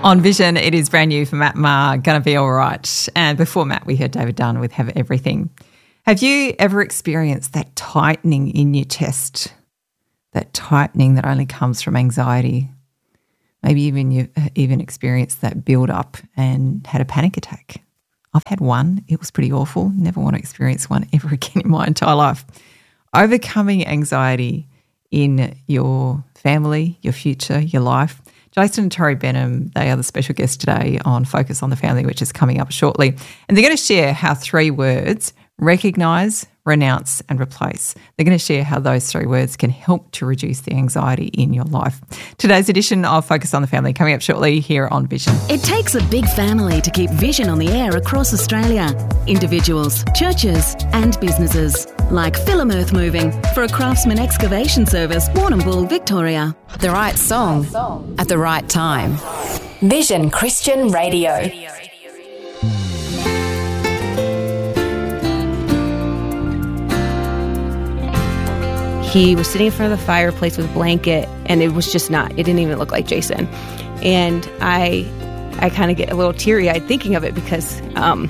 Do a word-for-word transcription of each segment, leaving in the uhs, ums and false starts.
On Vision, it is brand new for Matt Maher, Gonna Be All Right. And before Matt, we heard David Dunn with Have Everything. Have you ever experienced that tightening in your chest, that tightening that only comes from anxiety? Maybe even you've even experienced that build-up and had a panic attack. I've had one. It was pretty awful. Never want to experience one ever again in my entire life. Overcoming anxiety in your family, your future, your life. Jason and Tori Benham, they are the special guests today on Focus on the Family, which is coming up shortly. And they're going to share how three words, recognise, renounce and replace. They're going to share how those three words can help to reduce the anxiety in your life. Today's edition of Focus on the Family coming up shortly here on Vision. It takes a big family to keep Vision on the air across Australia. Individuals, churches and businesses. Like Philomearth Moving for a Craftsman excavation service, Warrnambool, Victoria. The right song at the right time. Vision Christian Radio. He was sitting in front of the fireplace with a blanket, and it was just not, it didn't even look like Jason. And I I kind of get a little teary-eyed thinking of it because um,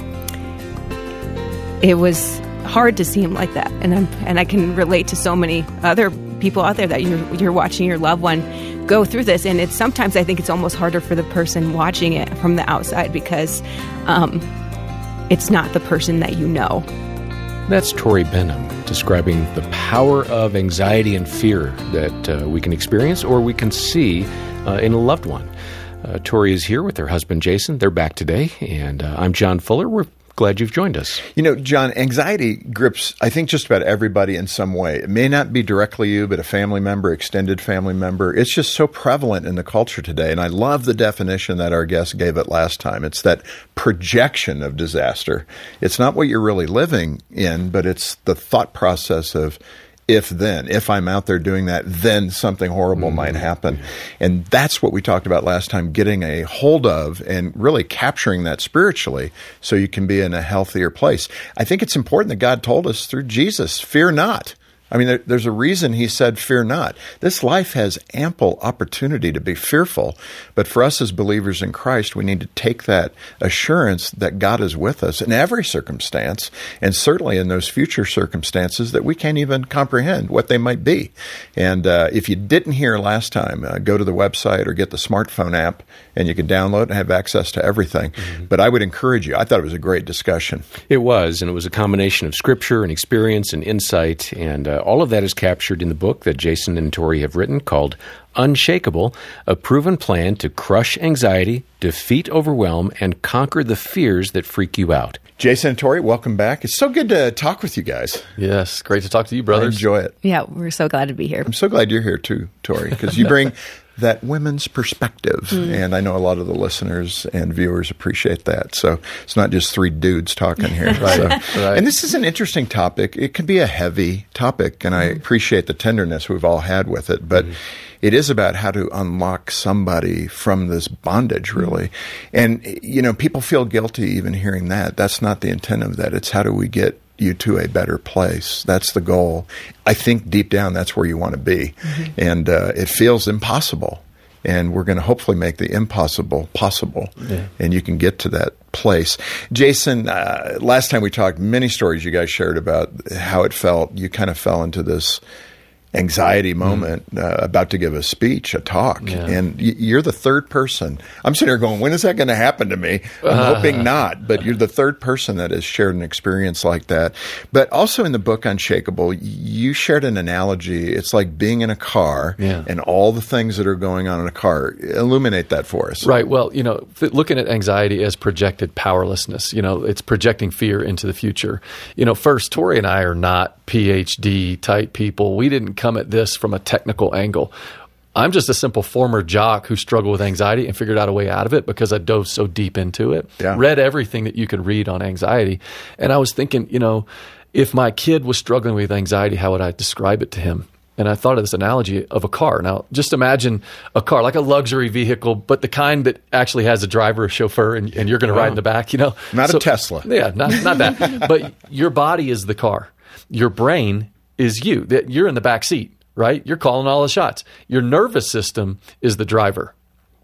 it was hard to see him like that. And I'm, and I can relate to so many other people out there that you're you're watching your loved one go through this. And it's sometimes I think it's almost harder for the person watching it from the outside because um, it's not the person that you know. That's Tori Benham describing the power of anxiety and fear that uh, we can experience or we can see uh, in a loved one. Uh, Tori is here with her husband, Jason. They're back today, and uh, I'm John Fuller. We're glad you've joined us. You know, John, anxiety grips, I think, just about everybody in some way. It may not be directly you, but a family member, extended family member. It's just so prevalent in the culture today. And I love the definition that our guest gave it last time. It's that projection of disaster. It's not what you're really living in, but it's the thought process of if then, if I'm out there doing that, then something horrible mm-hmm. might happen. And that's what we talked about last time, getting a hold of and really capturing that spiritually so you can be in a healthier place. I think it's important that God told us through Jesus, fear not. I mean, there, there's a reason he said, fear not. This life has ample opportunity to be fearful. But for us as believers in Christ, we need to take that assurance that God is with us in every circumstance, and certainly in those future circumstances that we can't even comprehend what they might be. And uh, if you didn't hear last time, uh, go to the website or get the smartphone app, and you can download and have access to everything. Mm-hmm. But I would encourage you. I thought it was a great discussion. It was, and it was a combination of scripture and experience and insight, and uh, all of that is captured in the book that Jason and Tori have written called Unshakable, a proven plan to crush anxiety, defeat overwhelm, and conquer the fears that freak you out. Jason and Tori, welcome back. It's so good to talk with you guys. Yes, great to talk to you, brothers. I enjoy it. Yeah, we're so glad to be here. I'm so glad you're here too, Tori, because you bring that women's perspective. Mm. And I know a lot of the listeners and viewers appreciate that. So it's not just three dudes talking here. right. So, right. And this is an interesting topic. It can be a heavy topic, and I appreciate the tenderness we've all had with it. But mm. it is about how to unlock somebody from this bondage, really. And, you know, people feel guilty even hearing that. That's not the intent of that. It's how do we get you to a better place. That's the goal. I think deep down that's where you want to be. Mm-hmm. And uh, it feels impossible. And we're going to hopefully make the impossible possible. Yeah. And you can get to that place. Jason, uh, last time we talked, many stories you guys shared about how it felt. You kind of fell into this anxiety moment, mm. uh, about to give a speech, a talk, yeah. and y- you're the third person. I'm sitting here going, when is that going to happen to me? I'm uh, hoping not, but you're the third person that has shared an experience like that. But also in the book Unshakable, you shared an analogy. It's like being in a car yeah. and all the things that are going on in a car. Illuminate that for us. Right. Well, you know, looking at anxiety as projected powerlessness, you know, it's projecting fear into the future. You know, first, Tori and I are not P H D type people. We didn't come at this from a technical angle. I'm just a simple former jock who struggled with anxiety and figured out a way out of it because I dove so deep into it. Yeah. Read everything that you could read on anxiety. And I was thinking, you know, if my kid was struggling with anxiety, how would I describe it to him? And I thought of this analogy of a car. Now, just imagine a car, like a luxury vehicle, but the kind that actually has a driver, a chauffeur, and, and you're going to ride in the back, you know. Not so, a Tesla. Yeah, not, not that. But your body is the car. Your brain is you. You're in the back seat, right? You're calling all the shots. Your nervous system is the driver.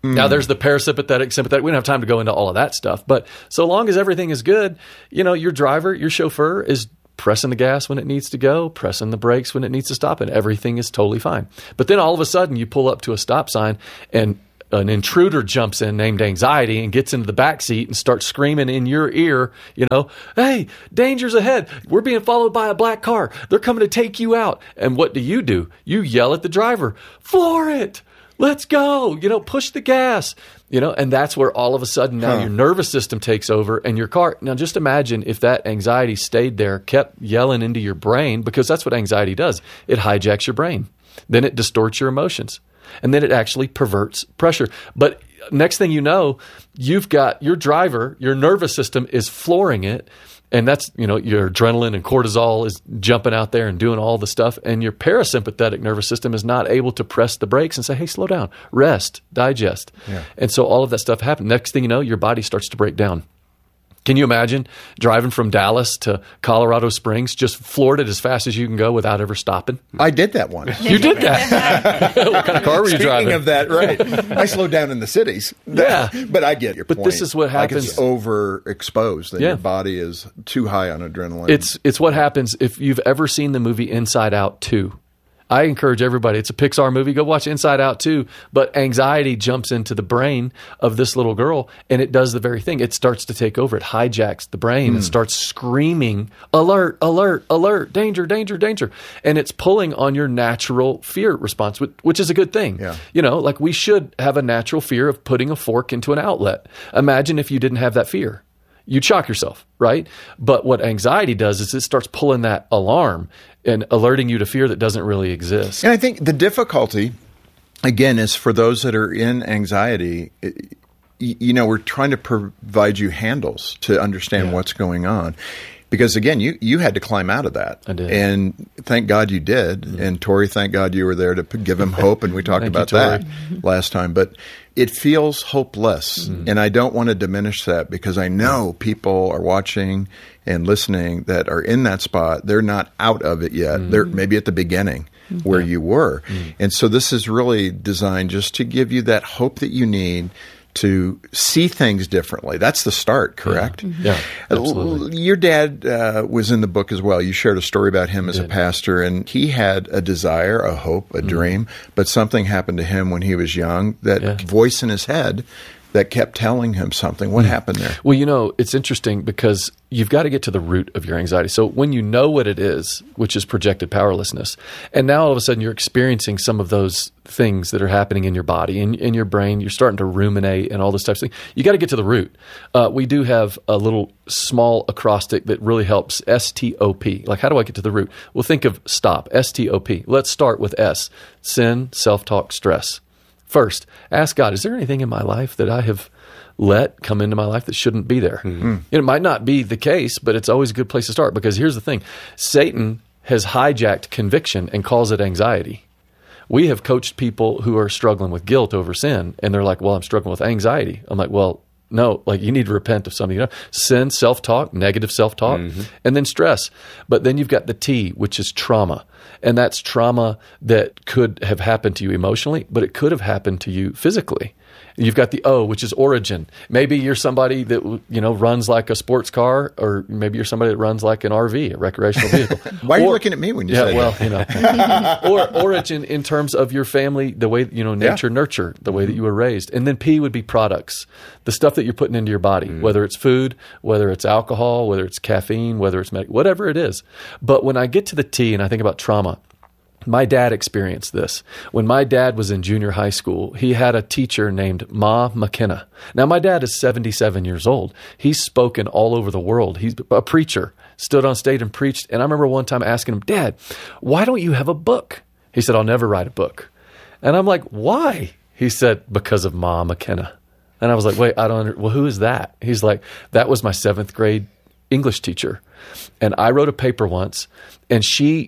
Mm. Now, there's the parasympathetic, sympathetic. We don't have time to go into all of that stuff. But so long as everything is good, you know, your driver, your chauffeur is pressing the gas when it needs to go, pressing the brakes when it needs to stop, and everything is totally fine. But then all of a sudden, you pull up to a stop sign, and an intruder jumps in named anxiety and gets into the back seat and starts screaming in your ear, you know, hey, danger's ahead. We're being followed by a black car. They're coming to take you out. And what do you do? You yell at the driver, floor it. Let's go, you know, push the gas, you know, and that's where all of a sudden now huh. your nervous system takes over and your car. Now, just imagine if that anxiety stayed there, kept yelling into your brain, because that's what anxiety does. It hijacks your brain. Then it distorts your emotions. And then it actually perverts pressure. But next thing you know, you've got your driver, your nervous system is flooring it. And that's, you know, your adrenaline and cortisol is jumping out there and doing all the stuff. And your parasympathetic nervous system is not able to press the brakes and say, hey, slow down, rest, digest. Yeah. And so all of that stuff happens. Next thing you know, your body starts to break down. Can you imagine driving from Dallas to Colorado Springs, just floored it as fast as you can go without ever stopping? I did that once. You did that? What kind of car were you Speaking driving? Speaking of that, right. I slowed down in the cities. Yeah. But I get your but point. But this is what happens. Like it's overexposed and yeah. your body is too high on adrenaline. It's, it's what happens if you've ever seen the movie Inside Out two. I encourage everybody. It's a Pixar movie. Go watch Inside Out two. But anxiety jumps into the brain of this little girl, and it does the very thing. It starts to take over. It hijacks the brain mm. and starts screaming, alert, alert, alert, danger, danger, danger. And it's pulling on your natural fear response, which, which is a good thing. Yeah. You know, like we should have a natural fear of putting a fork into an outlet. Imagine if you didn't have that fear. You'd shock yourself, right? But what anxiety does is it starts pulling that alarm and alerting you to fear that doesn't really exist. And I think the difficulty, again, is for those that are in anxiety, it, you know, we're trying to provide you handles to understand yeah. what's going on. Because, again, you, you had to climb out of that. I did. And thank God you did. Mm-hmm. And Tori, thank God you were there to give him hope. And we talked about you, that last time. But it feels hopeless. Mm-hmm. And I don't want to diminish that because I know people are watching and listening that are in that spot. They're not out of it yet. Mm-hmm. They're maybe at the beginning mm-hmm. where yeah. you were. Mm-hmm. And so this is really designed just to give you that hope that you need to see things differently. That's the start, correct? Yeah, mm-hmm. yeah absolutely. Your dad uh, was in the book as well. You shared a story about him as a pastor, and he had a desire, a hope, a mm-hmm. dream, but something happened to him when he was young, that yeah. voice in his head that kept telling him something. What mm-hmm. happened there? Well, you know, it's interesting because you've got to get to the root of your anxiety. So when you know what it is, which is projected powerlessness, and now all of a sudden you're experiencing some of those things that are happening in your body, in, in your brain, you're starting to ruminate and all this type of thing. You got to get to the root. Uh, we do have a little small acrostic that really helps, S T O P. Like, how do I get to the root? Well, think of STOP, S T O P. Let's start with S, sin, self-talk, stress. First, ask God, is there anything in my life that I have let come into my life that shouldn't be there? Mm-hmm. It might not be the case, but it's always a good place to start because here's the thing. Satan has hijacked conviction and calls it anxiety. We have coached people who are struggling with guilt over sin, and they're like, well, I'm struggling with anxiety. I'm like, well, no, like you need to repent of something. You know, sin, self-talk, negative self-talk, mm-hmm. and then stress. But then you've got the T, which is trauma. And that's trauma that could have happened to you emotionally, but it could have happened to you physically. You've got the O, which is origin. Maybe you're somebody that, you know, runs like a sports car, or maybe you're somebody that runs like an R V, a recreational vehicle. Why are or, you looking at me when you yeah, say well, that? You know, or origin in terms of your family, the way, you know, nature, yeah. nurture, the way that you were raised. And then P would be products, the stuff that you're putting into your body, mm. whether it's food, whether it's alcohol, whether it's caffeine, whether it's med- whatever it is. But when I get to the T and I think about trauma, my dad experienced this. When my dad was in junior high school, he had a teacher named Ma McKenna. Now, my dad is seventy-seven years old. He's spoken all over the world. He's a preacher, stood on stage and preached. And I remember one time asking him, Dad, why don't you have a book? He said, I'll never write a book. And I'm like, why? He said, because of Ma McKenna. And I was like, wait, I don't under- well, who is that? He's like, that was my seventh grade English teacher. And I wrote a paper once, and she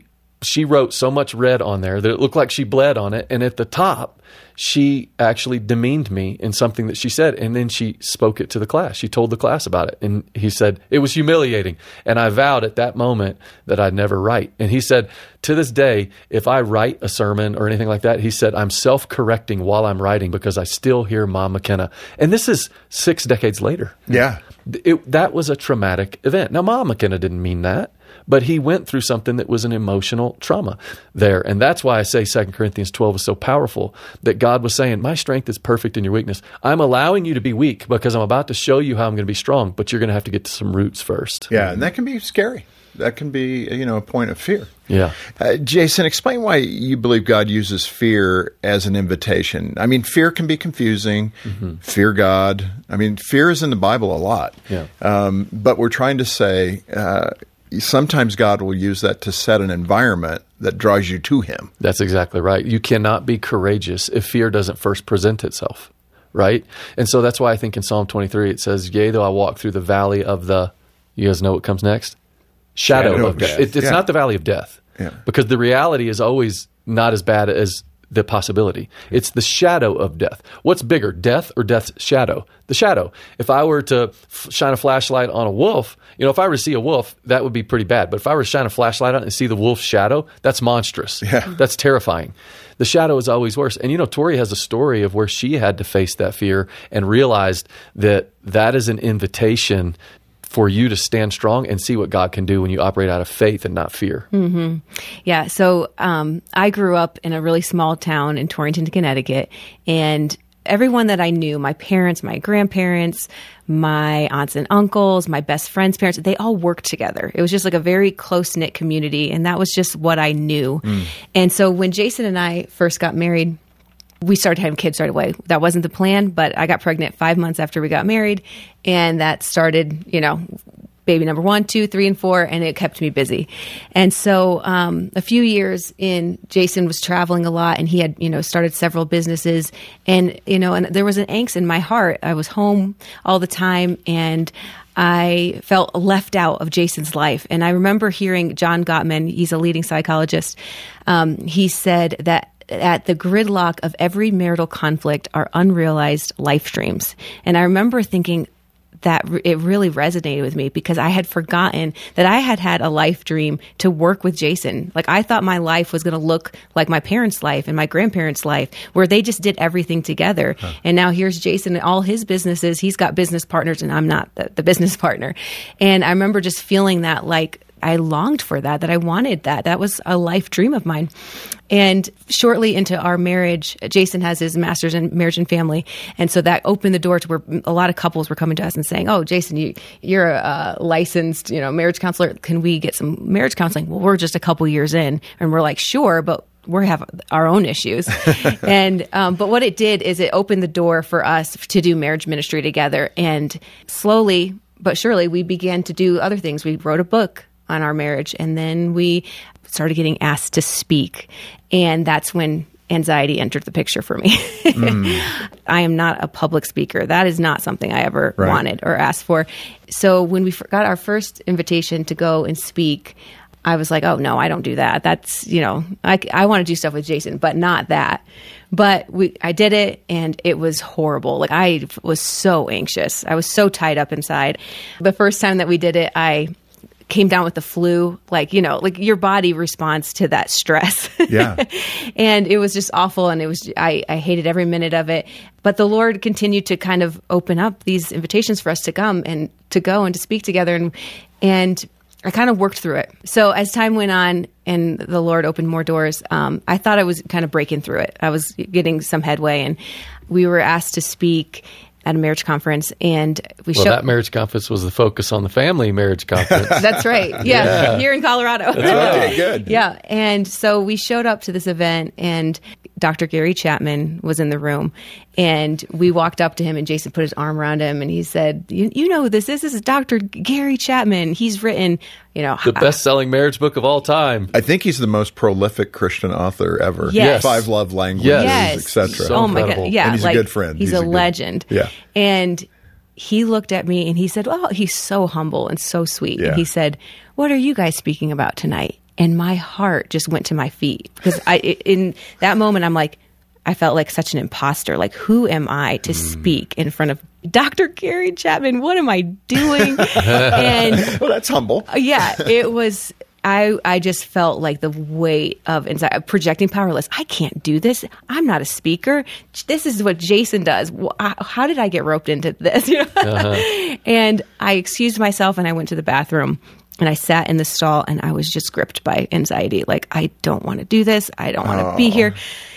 she wrote so much red on there that it looked like she bled on it. And at the top, she actually demeaned me in something that she said. And then she spoke it to the class. She told the class about it. And he said, it was humiliating. And I vowed at that moment that I'd never write. And he said, to this day, if I write a sermon or anything like that, he said, I'm self-correcting while I'm writing because I still hear Mom McKenna. And this is six decades later. Yeah. It, that was a traumatic event. Now, Mom McKenna didn't mean that, but he went through something that was an emotional trauma there. And that's why I say Second Corinthians twelve is so powerful, that God was saying, my strength is perfect in your weakness. I'm allowing you to be weak because I'm about to show you how I'm going to be strong, but you're going to have to get to some roots first. Yeah, and that can be scary. That can be, you know, a point of fear. Yeah. Uh, Jason, explain why you believe God uses fear as an invitation. I mean, fear can be confusing. Mm-hmm. Fear God. I mean, fear is in the Bible a lot. Yeah. Um, but we're trying to say uh, sometimes God will use that to set an environment that draws you to Him. That's exactly right. You cannot be courageous if fear doesn't first present itself, right? And so that's why I think in Psalm twenty-three it says, yea, though I walk through the valley of the, you guys know what comes next? Shadow, Shadow of death. death. It, it's yeah. not the valley of death, yeah. because the reality is always not as bad as the possibility. It's the shadow of death. What's bigger, death or death's shadow? The shadow. If I were to f- shine a flashlight on a wolf, you know, if I were to see a wolf, that would be pretty bad. But if I were to shine a flashlight on it and see the wolf's shadow, that's monstrous. Yeah. That's terrifying. The shadow is always worse. And, you know, Tori has a story of where she had to face that fear and realized that that is an invitation for you to stand strong and see what God can do when you operate out of faith and not fear. Mm-hmm. Yeah. So um, I grew up in a really small town in Torrington, Connecticut, and everyone that I knew, my parents, my grandparents, my aunts and uncles, my best friends' parents, they all worked together. It was just like a very close-knit community, and that was just what I knew. Mm. And so when Jason and I first got married, we started having kids right away. That wasn't the plan, but I got pregnant five months after we got married, and that started, you know, baby number one, two, three, and four, and it kept me busy. And so um, a few years in, Jason was traveling a lot, and he had, you know, started several businesses, and, you know, and there was an angst in my heart. I was home all the time, and I felt left out of Jason's life. And I remember hearing John Gottman, he's a leading psychologist, um, he said that at the gridlock of every marital conflict are unrealized life dreams. And I remember thinking that re- it really resonated with me because I had forgotten that I had had a life dream to work with Jason. Like, I thought my life was going to look like my parents' life and my grandparents' life, where they just did everything together. Huh. And now here's Jason and all his businesses. He's got business partners and I'm not the, the business partner. And I remember just feeling that, like, I longed for that, that I wanted that. That was a life dream of mine. And shortly into our marriage, Jason has his master's in marriage and family. And so that opened the door to where a lot of couples were coming to us and saying, oh, Jason, you, you're a licensed, you know, marriage counselor. Can we get some marriage counseling? Well, we're just a couple years in. And we're like, sure, but we have our own issues. and um, But what it did is it opened the door for us to do marriage ministry together. And slowly but surely we began to do other things. We wrote a book on our marriage, and then we started getting asked to speak, and that's when anxiety entered the picture for me. mm. I am not a public speaker. That is not something I ever right. wanted or asked for. So when we got our first invitation to go and speak, I was like, oh no, I don't do that. That's, you know, I, I want to do stuff with Jason, but not that. But we, I did it, and it was horrible. Like, I was so anxious. I was so tied up inside. The first time that we did it, I came down with the flu, like, you know, like your body responds to that stress. Yeah. And it was just awful. And it was, I, I hated every minute of it. But the Lord continued to kind of open up these invitations for us to come and to go and to speak together. And, and I kind of worked through it. So as time went on and the Lord opened more doors, um, I thought I was kind of breaking through it. I was getting some headway, and we were asked to speak at a marriage conference, and we well, showed that marriage conference was the focus on the family marriage conference. That's right. Yeah, yeah. Here in Colorado. That's right. Okay, good. Yeah, and so we showed up to this event, and Doctor Gary Chapman was in the room, and we walked up to him, and Jason put his arm around him, and he said, you, you know who this is? This is Doctor Gary Chapman. He's written, you know, the best-selling marriage book of all time. I think he's the most prolific Christian author ever. Yes. Five love languages, yes. et cetera. So oh my incredible. God. Yeah, and he's like, a good friend. He's, he's a, a good, legend. Yeah. And he looked at me and he said, oh, he's so humble and so sweet. Yeah. And he said, what are you guys speaking about tonight? And my heart just went to my feet because I, in that moment, I'm like, I felt like such an imposter. Like, who am I to mm. speak in front of Doctor Gary Chapman? What am I doing? And well, that's humble. Yeah, it was. I, I just felt like the weight of anxiety, projecting powerless. I can't do this. I'm not a speaker. This is what Jason does. How did I get roped into this? You know? uh-huh. And I excused myself and I went to the bathroom and I sat in the stall and I was just gripped by anxiety. Like, I don't want to do this. I don't want to oh. be here.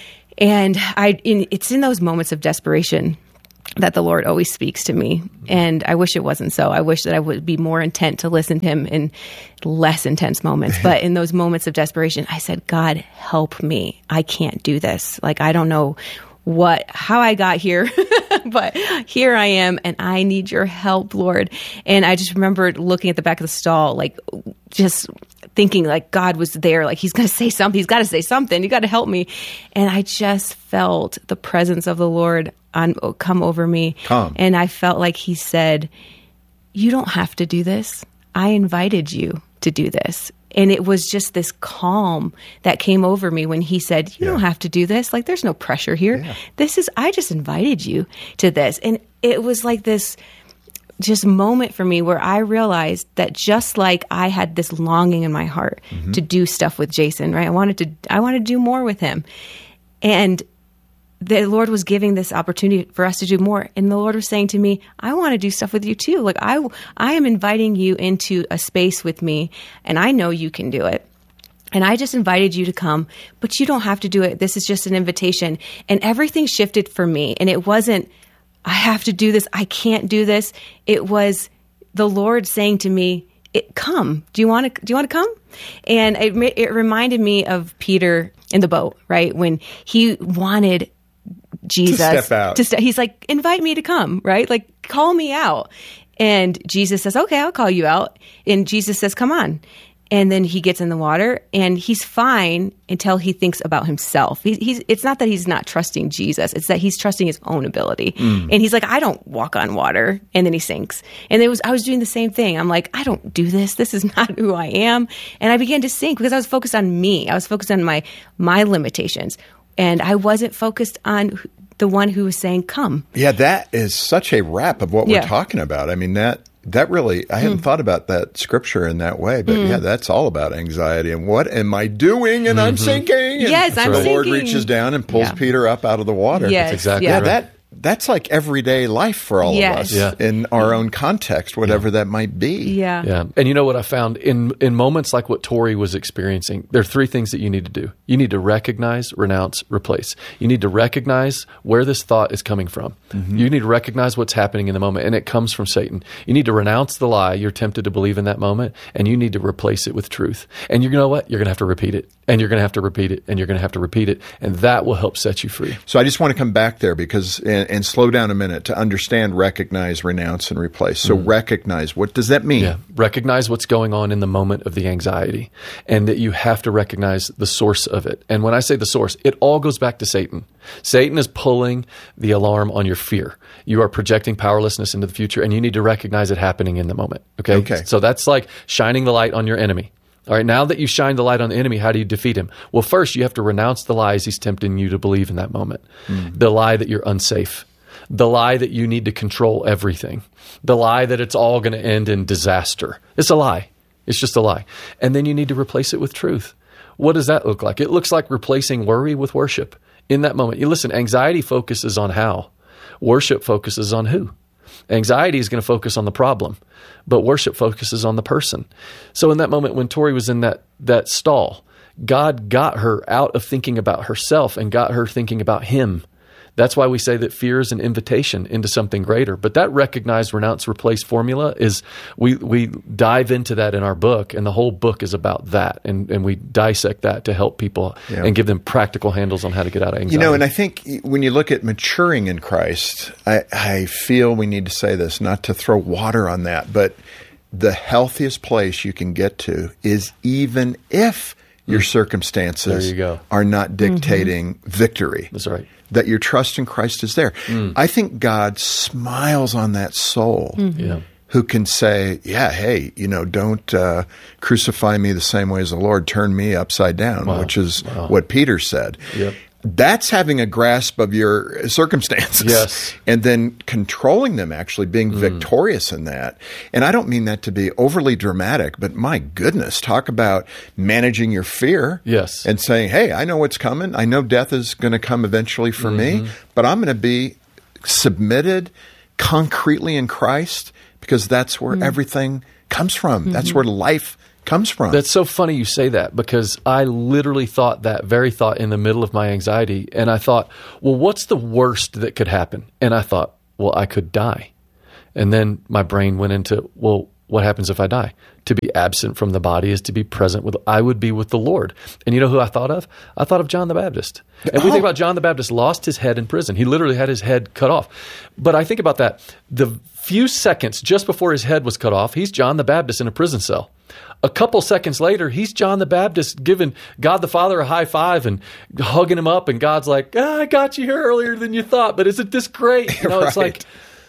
And I, in, it's in those moments of desperation that the Lord always speaks to me. And I wish it wasn't so. I wish that I would be more intent to listen to him in less intense moments. But in those moments of desperation, I said, God, help me. I can't do this. Like, I don't know what, how I got here, but here I am and I need your help, Lord. And I just remember looking at the back of the stall, like just thinking like God was there, like he's going to say something. He's got to say something. You got to help me. And I just felt the presence of the Lord on come over me. Come. And I felt like he said, you don't have to do this. I invited you to do this. And it was just this calm that came over me when he said, you yeah. don't have to do this. Like, there's no pressure here. Yeah. This is, I just invited you to this. And it was like this just moment for me where I realized that just like I had this longing in my heart mm-hmm. to do stuff with Jason, right? I wanted to, I wanted to do more with him. And the Lord was giving this opportunity for us to do more. And the Lord was saying to me, I want to do stuff with you too. Like I, I am inviting you into a space with me and I know you can do it. And I just invited you to come, but you don't have to do it. This is just an invitation. And everything shifted for me. And it wasn't, I have to do this. I can't do this. It was the Lord saying to me, it, come, do you want to, do you want to come? And it, it reminded me of Peter in the boat, right? When he wanted Jesus to step out. To st- he's like, invite me to come, right? Like, call me out. And Jesus says, okay, I'll call you out. And Jesus says, come on. And then he gets in the water and he's fine until he thinks about himself. He, he's, it's not that he's not trusting Jesus. It's that he's trusting his own ability. Mm. And he's like, I don't walk on water. And then he sinks. And it was, I was doing the same thing. I'm like, I don't do this. This is not who I am. And I began to sink because I was focused on me. I was focused on my, my limitations. And I wasn't focused on the one who was saying, come. Yeah, that is such a wrap of what yeah. we're talking about. I mean, that that really, I hadn't mm. thought about that scripture in that way. But mm. yeah, that's all about anxiety. And what am I doing? And mm-hmm. I'm sinking. And yes, I'm the sinking. Lord reaches down and pulls yeah. Peter up out of the water. Yes, that's exactly yeah. right. That, that's like everyday life for all yes. of us yeah. in our own context, whatever yeah. that might be. Yeah. Yeah. And you know what I found in, in moments like what Tori was experiencing, there are three things that you need to do. You need to recognize, renounce, replace. You need to recognize where this thought is coming from. Mm-hmm. You need to recognize what's happening in the moment, and it comes from Satan. You need to renounce the lie you're tempted to believe in that moment, and you need to replace it with truth. And you know what? You're going to have to repeat it, and you're going to have to repeat it, and you're going to have to repeat it, and that will help set you free. So I just want to come back there because and, and slow down a minute to understand, recognize, renounce, and replace. So mm. recognize, what does that mean? Yeah. Recognize what's going on in the moment of the anxiety, and that you have to recognize the source of it. And when I say the source, it all goes back to Satan. Satan is pulling the alarm on your fear. You are projecting powerlessness into the future, and you need to recognize it happening in the moment. Okay? Okay. So that's like shining the light on your enemy. All right, now that you shine the light on the enemy, how do you defeat him? Well, first, you have to renounce the lies he's tempting you to believe in that moment. Mm. The lie that you're unsafe. The lie that you need to control everything. The lie that it's all going to end in disaster. It's a lie. It's just a lie. And then you need to replace it with truth. What does that look like? It looks like replacing worry with worship. In that moment, you listen, anxiety focuses on how. Worship focuses on who. Anxiety is going to focus on the problem, but worship focuses on the person. So in that moment when Tori was in that that stall, God got her out of thinking about herself and got her thinking about him. That's why we say that fear is an invitation into something greater. But that recognize, renounce, replace formula is, we we dive into that in our book, and the whole book is about that. And, and we dissect that to help people yeah. and give them practical handles on how to get out of anxiety. You know, and I think when you look at maturing in Christ, I, I feel we need to say this, not to throw water on that, but the healthiest place you can get to is even if your circumstances there you go. are not dictating mm-hmm. victory. That's right. That your trust in Christ is there. Mm. I think God smiles on that soul mm-hmm. yeah. who can say, yeah, hey, you know, don't uh, crucify me the same way as the Lord, turn me upside down, Wow. which is Wow. what Peter said. Yep. That's having a grasp of your circumstances. Yes. And then controlling them, actually being Mm. victorious in that. And I don't mean that to be overly dramatic, but my goodness, talk about managing your fear. Yes. And saying, hey, I know what's coming. I know death is going to come eventually for Mm-hmm. me, but I'm going to be submitted concretely in Christ because that's where everything comes from. That's where life comes from. That's so funny you say that, because I literally thought that very thought in the middle of my anxiety. And I thought, well, what's the worst that could happen? And I thought, well, I could die. And then my brain went into, well, what happens if I die? To be absent from the body is to be present with, I would be with the Lord. And you know who I thought of? I thought of John the Baptist. And we Oh. think about John the Baptist lost his head in prison. He literally had his head cut off. But I think about that. The few seconds just before his head was cut off, he's John the Baptist in a prison cell. A couple seconds later, he's John the Baptist giving God the Father a high five and hugging him up. And God's like, ah, I got you here earlier than you thought, but isn't this great? You know, it's Right. like,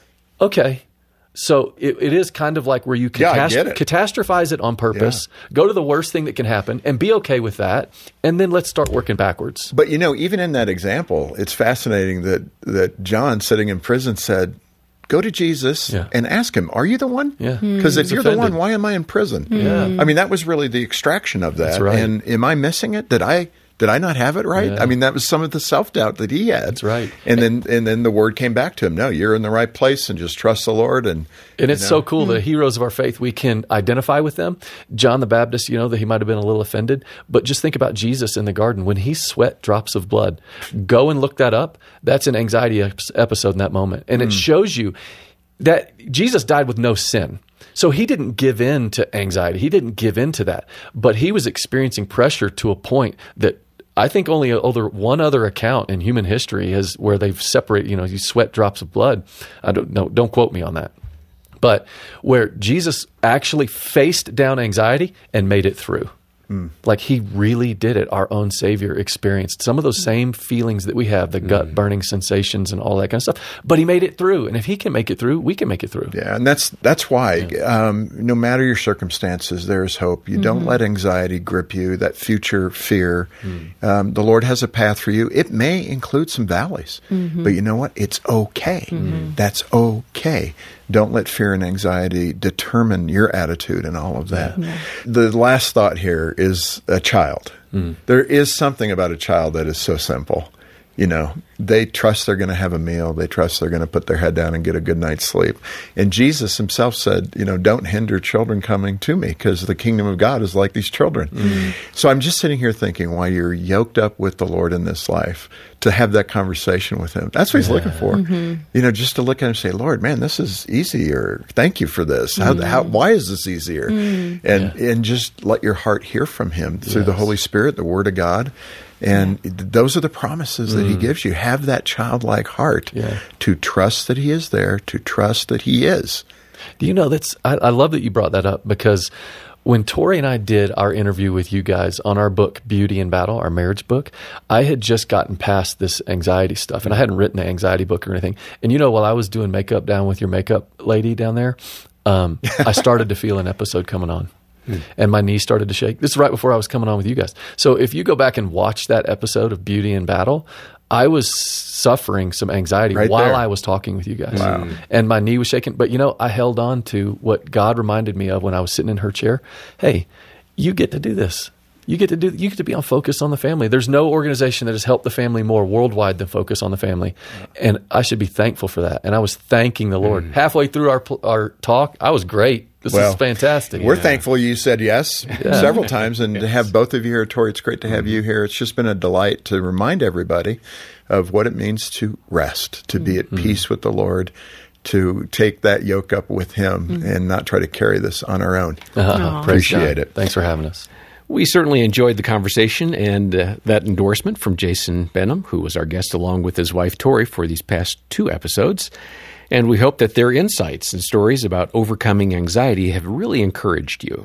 okay. So it, it is kind of like where you Yeah, I catast- get it. catastrophize it on purpose, go to the worst thing that can happen and be okay with that. And then let's start working backwards. But, you know, even in that example, it's fascinating that, that John, sitting in prison, said, go to Jesus Yeah. and ask him, are you the one? Yeah. Because if He's you're the offended. one, why am I in prison? Yeah. I mean, that was really the extraction of that. That's right. And am I missing it? Did I did I not have it right? Yeah. I mean, that was some of the self-doubt that he had. That's right. And then and then the word came back to him, no, you're in the right place and just trust the Lord. And And it's you know, so cool. The heroes of our faith, we can identify with them. John the Baptist, you know, that he might have been a little offended. But just think about Jesus in the garden. When he sweat drops of blood, go and look that up. That's an anxiety ep- episode in that moment. And it shows you that Jesus died with no sin. So he didn't give in to anxiety. He didn't give in to that. But he was experiencing pressure to a point that I think only other one other account in human history is where they've separated, you know, you sweat drops of blood. I don't know, don't quote me on that. But where Jesus actually faced down anxiety and made it through. Mm. Like he really did it. Our own Savior experienced some of those same feelings that we have, the gut burning sensations and all that kind of stuff. But he made it through. And if he can make it through, we can make it through. Yeah, and that's that's why um, no matter your circumstances, there is hope. You don't let anxiety grip you, that future fear. Um, the Lord has a path for you. It may include some valleys, but you know what? It's okay. That's okay. Don't let fear and anxiety determine your attitude and all of that. The last thought here is a child. There is something about a child that is so simple. You know, they trust they're going to have a meal. They trust they're going to put their head down and get a good night's sleep. And Jesus himself said, you know, don't hinder children coming to me because the kingdom of God is like these children. Mm-hmm. So I'm just sitting here thinking, while you're yoked up with the Lord in this life, to have that conversation with him. That's what he's yeah. looking for. Mm-hmm. You know, just to look at him and say, Lord, man, this is easier. Thank you for this. How, mm-hmm. how, why is this easier? Mm-hmm. And, yeah. and just let your heart hear from him through yes. the Holy Spirit, the Word of God. And yeah. those are the promises that mm. he gives you. Have that childlike heart yeah. to trust that he is there, to trust that he is. Do you know, that's I, I love that you brought that up, because when Tori and I did our interview with you guys on our book, Beauty in Battle, our marriage book, I had just gotten past this anxiety stuff, and I hadn't written an anxiety book or anything. And you know, while I was doing makeup down with your makeup lady down there, um, I started to feel an episode coming on. And my knees started to shake. This is right before I was coming on with you guys. So if you go back and watch that episode of Beauty in Battle, I was suffering some anxiety right while there. I was talking with you guys. Wow. And my knee was shaking. But, you know, I held on to what God reminded me of when I was sitting in her chair. Hey, you get to do this. You get to do. You get to be on Focus on the Family. There's no organization that has helped the family more worldwide than Focus on the Family, and I should be thankful for that. And I was thanking the Lord mm. halfway through our our talk. I was great. This well, is fantastic. We're yeah. thankful you said yes yeah. several times, and yes. to have both of you here, Tori, it's great to have mm-hmm. you here. It's just been a delight to remind everybody of what it means to rest, to be at mm-hmm. peace with the Lord, to take that yoke up with Him, mm-hmm. and not try to carry this on our own. Uh-huh. Appreciate it. Thanks for having us. We certainly enjoyed the conversation and uh, that endorsement from Jason Benham, who was our guest along with his wife, Tori, for these past two episodes. And we hope that their insights and stories about overcoming anxiety have really encouraged you.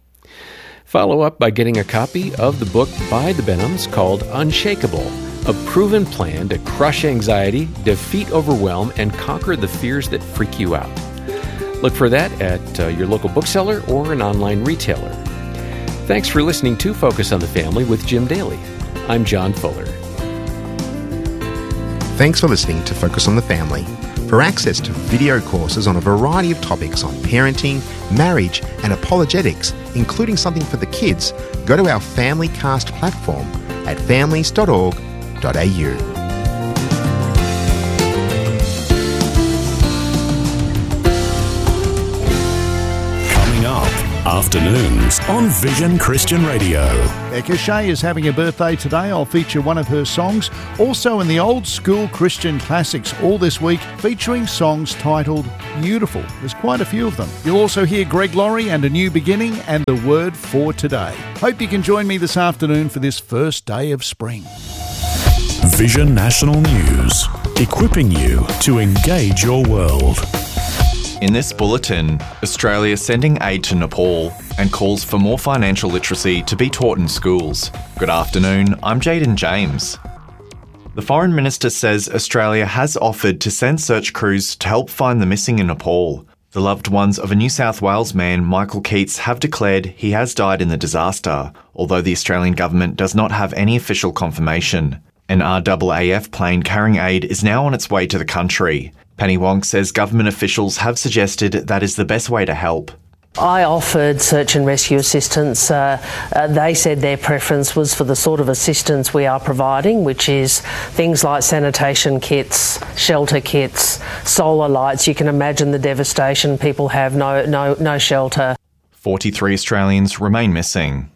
Follow up by getting a copy of the book by the Benhams called Unshakable, a proven plan to crush anxiety, defeat overwhelm, and conquer the fears that freak you out. Look for that at uh, your local bookseller or an online retailer. Thanks for listening to Focus on the Family with Jim Daly. I'm John Fuller. Thanks for listening to Focus on the Family. For access to video courses on a variety of topics on parenting, marriage and apologetics, including something for the kids, go to our FamilyCast platform at families dot org dot a u. Afternoons on Vision Christian Radio. Becca Shea is having a birthday today. I'll feature one of her songs. Also in the old school Christian classics all this week, featuring songs titled Beautiful. There's quite a few of them. You'll also hear Greg Laurie and A New Beginning and the Word for Today. Hope you can join me this afternoon for this first day of spring. Vision National News, equipping you to engage your world. In this bulletin, Australia sending aid to Nepal and calls for more financial literacy to be taught in schools. Good afternoon, I'm Jaden James. The Foreign Minister says Australia has offered to send search crews to help find the missing in Nepal. The loved ones of a New South Wales man, Michael Keats, have declared he has died in the disaster, although the Australian government does not have any official confirmation. An R A A F plane carrying aid is now on its way to the country. Penny Wong says government officials have suggested that is the best way to help. I offered search and rescue assistance. Uh, uh, they said their preference was for the sort of assistance we are providing, which is things like sanitation kits, shelter kits, solar lights. You can imagine the devastation. People have no, no, no shelter. forty-three Australians remain missing.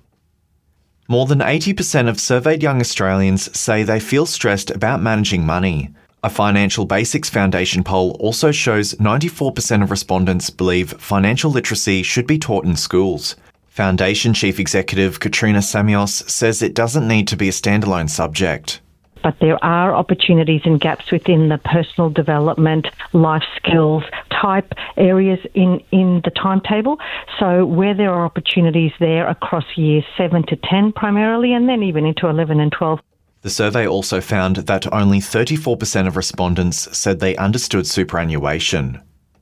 More than eighty percent of surveyed young Australians say they feel stressed about managing money. A Financial Basics Foundation poll also shows ninety-four percent of respondents believe financial literacy should be taught in schools. Foundation Chief Executive Katrina Samios says it doesn't need to be a standalone subject. But there are opportunities and gaps within the personal development, life skills type areas in, in the timetable. So where there are opportunities there across years seven to ten primarily, and then even into eleven and twelve. The survey also found that only thirty-four percent of respondents said they understood superannuation.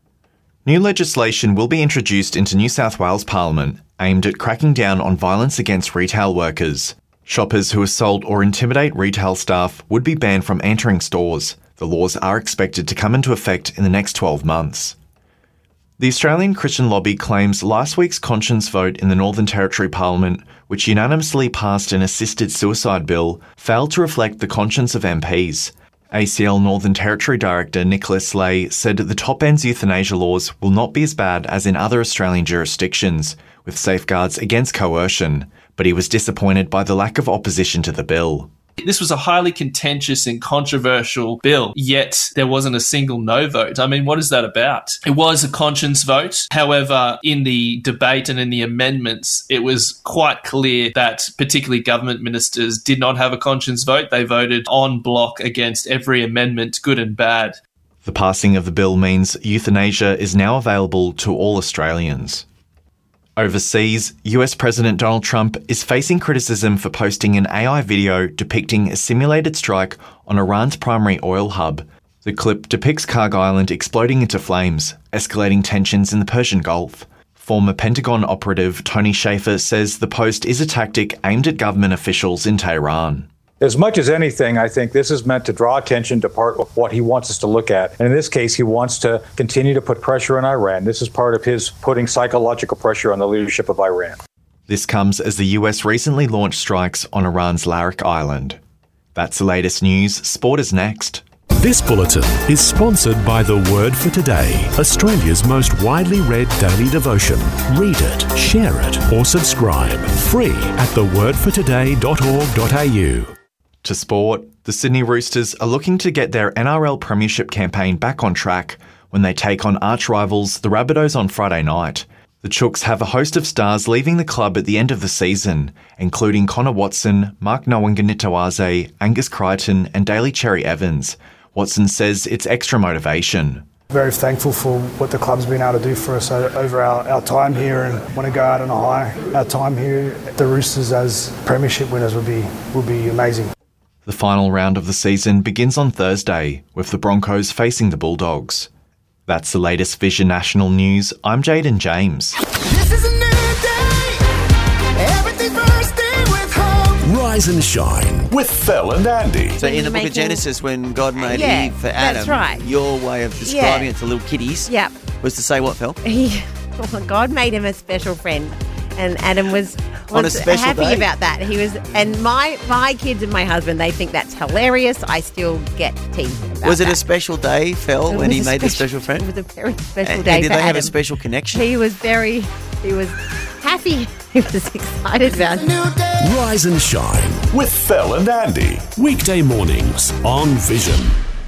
New legislation will be introduced into New South Wales Parliament aimed at cracking down on violence against retail workers. Shoppers who assault or intimidate retail staff would be banned from entering stores. The laws are expected to come into effect in the next twelve months. The Australian Christian Lobby claims last week's conscience vote in the Northern Territory Parliament, which unanimously passed an assisted suicide bill, failed to reflect the conscience of M Ps. A C L Northern Territory Director Nicholas Lay said the top end's euthanasia laws will not be as bad as in other Australian jurisdictions, with safeguards against coercion, but he was disappointed by the lack of opposition to the bill. This was a highly contentious and controversial bill, yet there wasn't a single no vote. I mean, what is that about? It was a conscience vote. However, in the debate and in the amendments, it was quite clear that particularly government ministers did not have a conscience vote. They voted en bloc against every amendment, good and bad. The passing of the bill means euthanasia is now available to all Australians. Overseas, U S President Donald Trump is facing criticism for posting an A I video depicting a simulated strike on Iran's primary oil hub. The clip depicts Karg Island exploding into flames, escalating tensions in the Persian Gulf. Former Pentagon operative Tony Shaffer says the post is a tactic aimed at government officials in Tehran. As much as anything, I think this is meant to draw attention to part of what he wants us to look at. And in this case, he wants to continue to put pressure on Iran. This is part of his putting psychological pressure on the leadership of Iran. This comes as the U S recently launched strikes on Iran's Larak Island. That's the latest news. Sport is next. This bulletin is sponsored by The Word for Today, Australia's most widely read daily devotion. Read it, share it, or subscribe. Free at the word for today dot org dot a u. To sport, the Sydney Roosters are looking to get their N R L Premiership campaign back on track when they take on arch-rivals the Rabbitohs on Friday night. The Chooks have a host of stars leaving the club at the end of the season, including Connor Watson, Mark Ngawanganitawaze, Angus Crichton and Daly Cherry Evans. Watson says it's extra motivation. Very thankful for what the club's been able to do for us over our, our time here, and want to go out on a high. Our time here at the Roosters as Premiership winners would be would be amazing. The final round of the season begins on Thursday, with the Broncos facing the Bulldogs. That's the latest Vision National News. I'm Jaden James. This is a new day. Everything's bursting with hope. Rise and shine with Phil and Andy. So in the book making- of Genesis, when God made Yeah, Eve for Adam, that's right. your way of describing Yeah. it to little kitties Yep. was to say what, Phil? He, well, God made him a special friend, and Adam was On a was special happy day? about that. He was, and my my kids and my husband, they think that's hilarious. I still get teased about Was it that. a special day, Phil, It when was he a made the special- special friend? It was a very special And- day and did for they have a Adam. special connection? He was very, he was happy. He was excited about it. Rise and shine with Phil and Andy. Weekday mornings on Vision.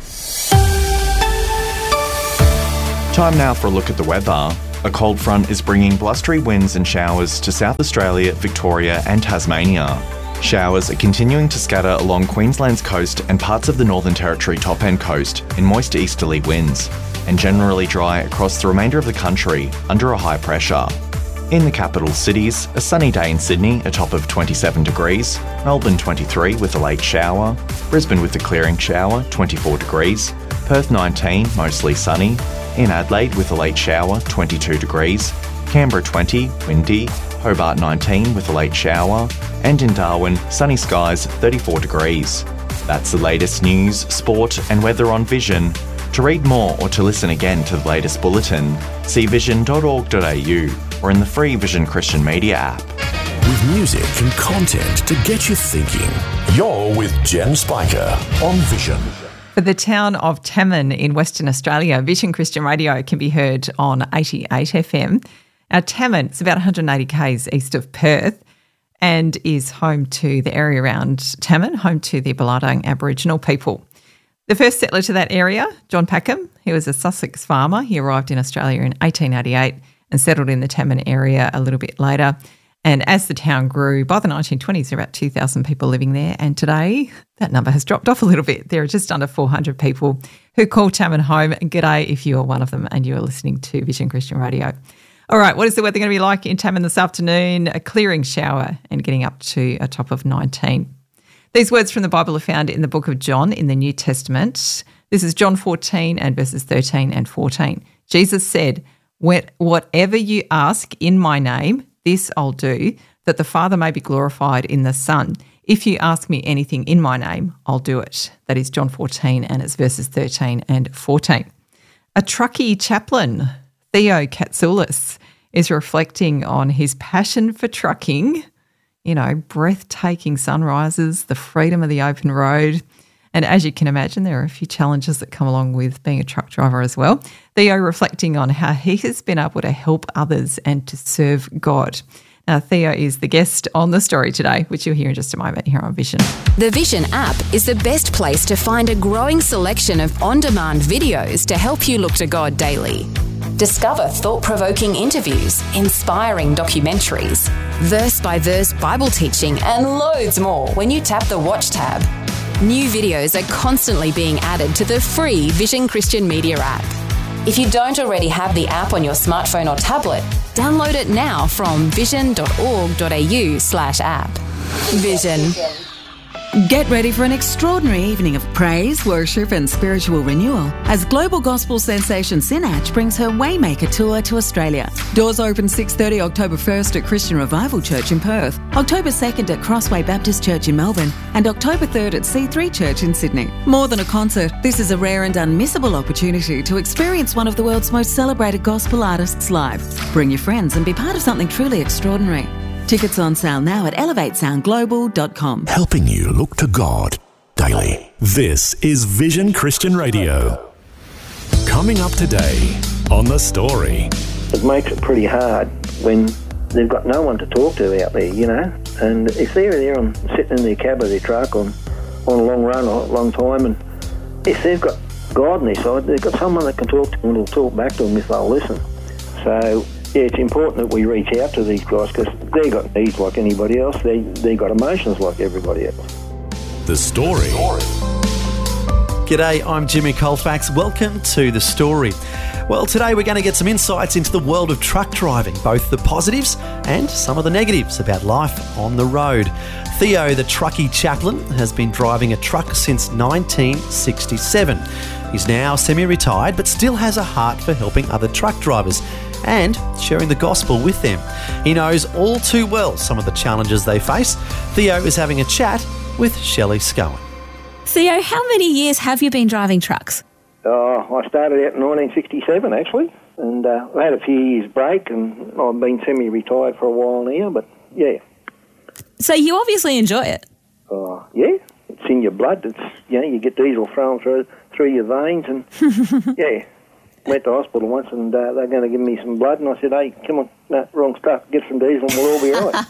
Time now for a look at the weather. A cold front is bringing blustery winds and showers to South Australia, Victoria and Tasmania. Showers are continuing to scatter along Queensland's coast and parts of the Northern Territory top end coast in moist easterly winds, and generally dry across the remainder of the country under a high pressure. In the capital cities, a sunny day in Sydney, a top of twenty-seven degrees, Melbourne twenty-three with a late shower, Brisbane with a clearing shower, twenty-four degrees, Perth nineteen, mostly sunny, in Adelaide with a late shower, twenty-two degrees, Canberra twenty, windy, Hobart nineteen with a late shower, and in Darwin, sunny skies, thirty-four degrees. That's the latest news, sport and weather on Vision. To read more or to listen again to the latest bulletin, see vision dot org dot a u or in the free Vision Christian Media app. With music and content to get you thinking. You're with Jen Spiker on Vision. For the town of Tammin in Western Australia, Vision Christian Radio can be heard on eighty-eight F M. Now, Tammin is about one hundred eighty kays east of Perth and is home to the area around Tammin, home to the Bilardang Aboriginal people. The first settler to that area, John Packham, he was a Sussex farmer. He arrived in Australia in eighteen eighty-eight and settled in the Tammin area a little bit later. And as the town grew, by the nineteen twenties, there were about two thousand people living there. And today, that number has dropped off a little bit. There are just under four hundred people who call Tammin home. G'day if you are one of them and you are listening to Vision Christian Radio. All right, what is the weather going to be like in Tammin this afternoon? A clearing shower and getting up to a top of nineteen. These words from the Bible are found in the book of John in the New Testament. This is John fourteen and verses thirteen and fourteen. Jesus said, "Whatever you ask in my name, this I'll do, that the Father may be glorified in the Son. If you ask me anything in my name, I'll do it." That is John fourteen and it's verses thirteen and fourteen. A truckie chaplain, Theo Katsoulis, is reflecting on his passion for trucking, you know, breathtaking sunrises, the freedom of the open road. And as you can imagine, there are a few challenges that come along with being a truck driver as well. Theo reflecting on how he has been able to help others and to serve God. Now, Theo is the guest on the story today, which you'll hear in just a moment here on Vision. The Vision app is the best place to find a growing selection of on-demand videos to help you look to God daily. Discover thought-provoking interviews, inspiring documentaries, verse-by-verse Bible teaching, and loads more when you tap the Watch tab. New videos are constantly being added to the free Vision Christian Media app. If you don't already have the app on your smartphone or tablet, download it now from vision dot org dot a u slash app. Vision. Get ready for an extraordinary evening of praise, worship and spiritual renewal as global gospel sensation Sinach brings her Waymaker Tour to Australia. Doors open six thirty October first at Christian Revival Church in Perth, October second at Crossway Baptist Church in Melbourne and October third at C three Church in Sydney. More than a concert, this is a rare and unmissable opportunity to experience one of the world's most celebrated gospel artists live. Bring your friends and be part of something truly extraordinary. Tickets on sale now at elevate sound global dot com. Helping you look to God daily. This is Vision Christian Radio. Coming up today on The Story. It makes it pretty hard when they've got no one to talk to out there, you know. And if they're there on sitting in their cab of their truck on, on a long run or a long time, and if they've got God on their side, they've got someone that can talk to them and will talk back to them if they'll listen. So yeah, it's important that we reach out to these guys because they've got needs like anybody else. They they got emotions like everybody else. The Story. G'day, I'm Jimmy Colfax. Welcome to The Story. Well, today we're going to get some insights into the world of truck driving, both the positives and some of the negatives about life on the road. Theo, the truckie chaplain, has been driving a truck since nineteen sixty-seven. He's now semi-retired but still has a heart for helping other truck drivers and sharing the gospel with them. He knows all too well some of the challenges they face. Theo is having a chat with Shelley Scowen. Theo, how many years have you been driving trucks? Oh, I started out in nineteen sixty-seven, actually, and uh, I had a few years break, and I've been semi-retired for a while now, but yeah. So you obviously enjoy it? Oh, yeah. It's in your blood. It's, you know, you get diesel thrown through, through your veins, and yeah. Went to hospital once, and uh, they're going to give me some blood, and I said, hey, come on, no, wrong stuff, get some diesel and we'll all be right.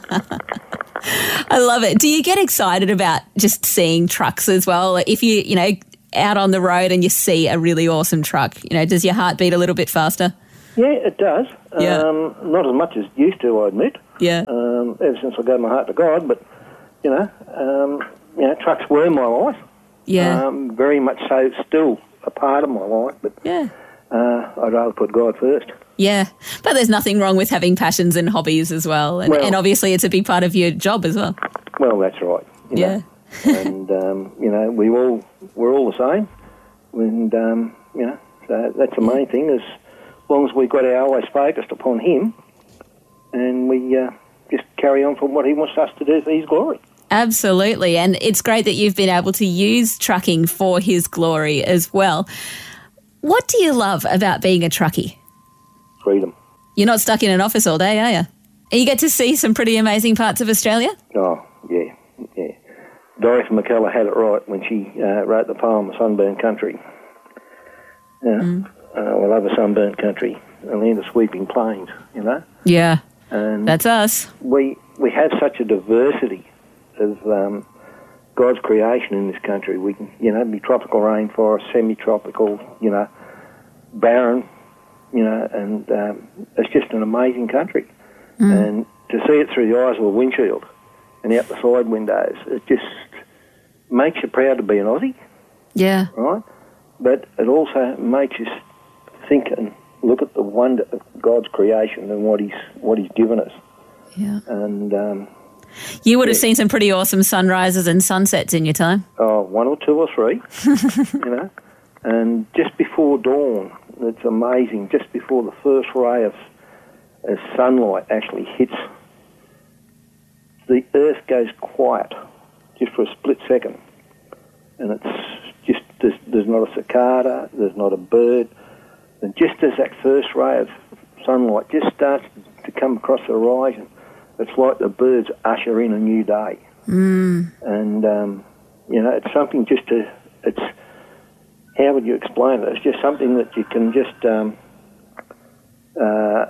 I love it. Do you get excited about just seeing trucks as well? If you, you know, out on the road and you see a really awesome truck, you know, does your heart beat a little bit faster? Yeah, it does. Yeah. Um, not as much as it used to, I admit. Yeah. Um, ever since I gave my heart to God, but, you know, um, you know, trucks were my life. Yeah. Um, very much so, still a part of my life, but yeah. uh, I'd rather put God first. Yeah, but there's nothing wrong with having passions and hobbies as well, and, Well- and obviously it's a big part of your job as well. Well, that's right. you Yeah. know. and, um, you know, we all, we're all the same. And, um, you know, so that's the main thing, is as long as we've got our eyes focused upon Him and we uh, just carry on from what He wants us to do for His glory. Absolutely, and it's great that you've been able to use trucking for His glory as well. What do you love about being a truckie? Freedom. You're not stuck in an office all day, are you? And you get to see some pretty amazing parts of Australia? Oh, yeah, yeah. Dorothy McKellar had it right when she uh, wrote the poem Sunburnt Country. Yeah, Mm. uh, we love a sunburnt country, a land of sweeping plains, you know. Yeah, and that's us. We we have such a diversity of um, God's creation in this country. We can, you know, be tropical rainforest, semi-tropical, you know, barren, you know, and um, it's just an amazing country. Mm. And to see it through the eyes of a windshield and out the side windows, it just makes you proud to be an Aussie, Yeah. right? But it also makes you think and look at the wonder of God's creation and what He's what He's given us. Yeah. And um, You would have seen some pretty awesome sunrises and sunsets in your time. oh, one or two or three, you know. And just before dawn, it's amazing. Just before the first ray of, of sunlight actually hits, the earth goes quiet just for a split second, and it's just there's, there's not a cicada, there's not a bird, and just as that first ray of sunlight just starts to come across the horizon, it's like the birds usher in a new day. Mm. And um, you know, it's something just to it's. How would you explain it? It's just something that you can just, um, uh,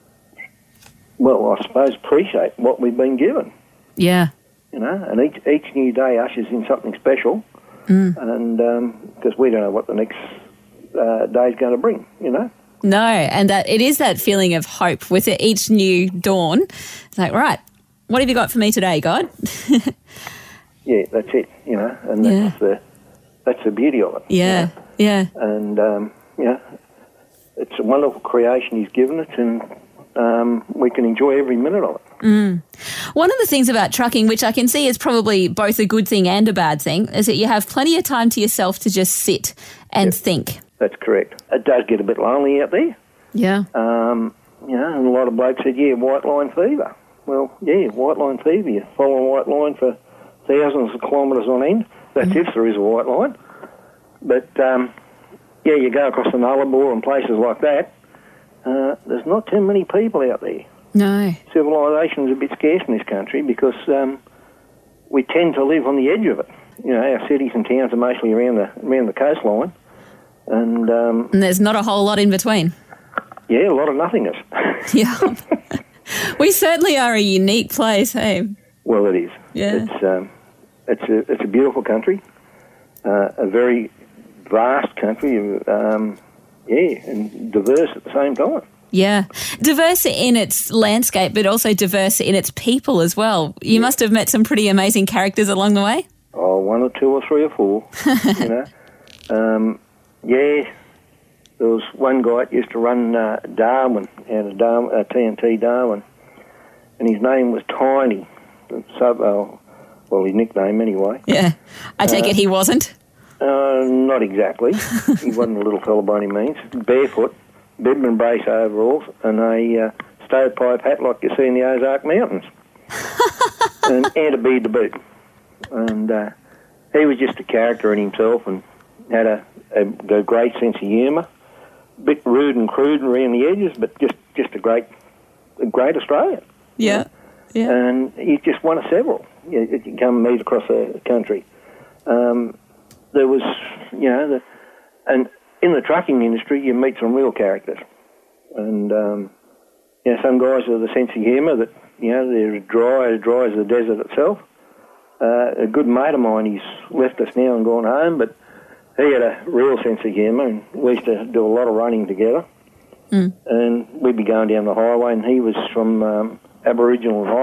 well, I suppose, appreciate what we've been given. Yeah. You know, and each each new day ushers in something special, Mm. and because we don't know what the next uh, day is going to bring. You know. No, and that it is that feeling of hope with it, each new dawn. It's like, right, what have you got for me today, God? Yeah, that's it. You know, and that's Yeah. the that's the beauty of it. Yeah, yeah. And um, you know, it's a wonderful creation He's given us, and um, we can enjoy every minute of it. Mm. One of the things about trucking, which I can see is probably both a good thing and a bad thing, is that you have plenty of time to yourself to just sit and think. That's correct. It does get a bit lonely out there. Yeah. Um, you know, and a lot of blokes said, yeah, white line fever. Well, yeah, white line fever. You follow a white line for thousands of kilometres on end. That's Mm-hmm. if there is a white line. But, um, yeah, you go across the Nullarbor and places like that, uh, there's not too many people out there. No. Civilisation's a bit scarce in this country because um, we tend to live on the edge of it. You know, our cities and towns are mostly around the around the coastline, and um, And there's not a whole lot in between. yeah, a lot of nothingness. Yeah. We certainly are a unique place, hey? Well, it is. Yeah. It's um, it's a it's a beautiful country, uh, a very vast country. Um, yeah, and diverse at the same time. Yeah. Diverse in its landscape, but also diverse in its people as well. You must have met some pretty amazing characters along the way. Oh, one or two or three or four. you know, um, yeah. There was one guy that used to run uh, Darwin, out of Darwin, uh, T N T Darwin, and his name was Tiny. So, uh, well, his nickname anyway. Yeah. I take Uh, it he wasn't? Uh, not exactly. He wasn't a little fella by any means. Barefoot, Bedman brace overalls, and a uh, stovepipe hat like you see in the Ozark Mountains, and, and a beard to boot. And uh, he was just a character in himself, and had a, a, a great sense of humour. A bit rude and crude around the edges, but just, just a great, a great Australian. Yeah, yeah. And he's just one of several. You, you can come and meet across the country. Um, there was, you know, the, and in the trucking industry, you meet some real characters. And, um, you know, some guys with a sense of humour that, you know, they're dry, as dry as the desert itself. Uh, a good mate of mine, he's left us now and gone home, but he had a real sense of humour, and we used to do a lot of running together. Mm. And we'd be going down the highway, and he was from um, Aboriginal and